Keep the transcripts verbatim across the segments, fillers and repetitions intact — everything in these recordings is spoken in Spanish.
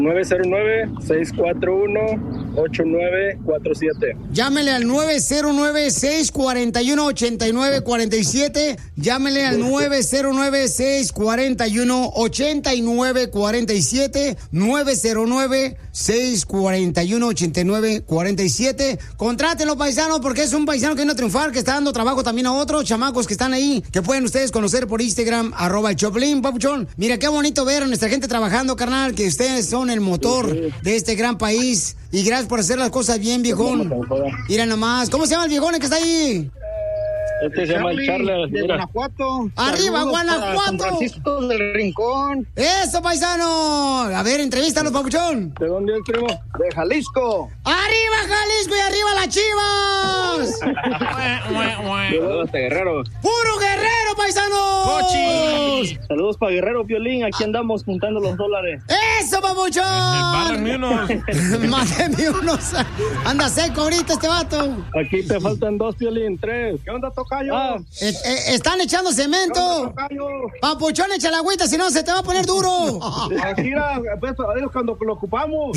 nueve cero nueve, seis cuatro uno, ocho nueve cuatro siete. Llámele al nueve cero nueve, seis cuatro uno, ocho nueve cuatro siete. Llámele al nueve cero nueve, seis cuatro uno, ocho nueve cuatro siete. nueve cero nueve, seis cuatro uno, ocho nueve cuatro siete. Contrátenlo, paisanos, porque es un paisano que viene a triunfar, que está dando trabajo también a otros chamacos que están ahí, que pueden ustedes conocer por Instagram, arroba el Choplin, papuchón. Mira, qué bonito ver a nuestra gente trabajando, carnal, que ustedes son el motor de este gran país. Y gracias por hacer las cosas bien, viejón. Mira nomás, ¿cómo se llama el viejón que está ahí? Este se llama el Charles, de Guanajuato. ¡Arriba, Saludos Guanajuato! San Francisco del Rincón. ¡Eso, paisano! A ver, entrevístanos, papuchón. ¿De dónde es, primo? De Jalisco. ¡Arriba, Jalisco, y arriba las Chivas! Saludos hasta Guerrero. ¡Puro Guerrero, paisanos! ¡Cochi! Saludos para Guerrero, Piolín. Aquí andamos juntando los dólares. ¡Eso, papuchón! Mándame unos. Mándame unos. Anda seco ahorita este vato. Aquí te faltan dos, Piolín. Tres. ¿Qué onda, tocayo? Ah, Eh, eh, están echando cemento. Papuchón, echa la agüita, si no se te va a poner duro. Aquí era, pues, es cuando lo ocupamos.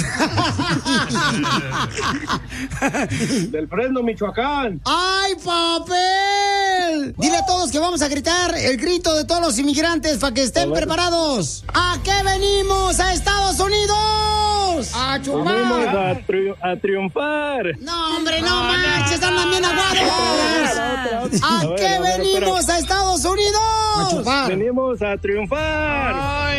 del Fresno, Michoacán. ¡Ay, papel! Dile a todos que vamos a gritar el grito de todos los inmigrantes para que estén preparados. ¿A qué venimos a Estados Unidos? ¡A Venimos chupar! a, tri- a triunfar. No, hombre, no manches, andan bien aguados. ¿A A ver, qué a ver, venimos espera. a Estados Unidos? A chupar. Venimos a triunfar.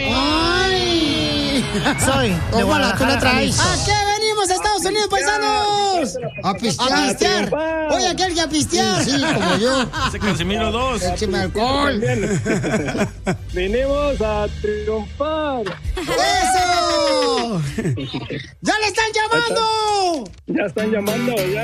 ¡Ay! Soy de Guadalajara, Jalisco. ¿A qué venimos a Estados Unidos, paisanos? A pistear. A pistear. triunfar. Oye, aquel que a pistear. Sí, como yo. Ese Casimiro dos. Écheme alcohol. Venimos a triunfar. ¡Eso! ¡Ya le están llamando! Ya están llamando, ya.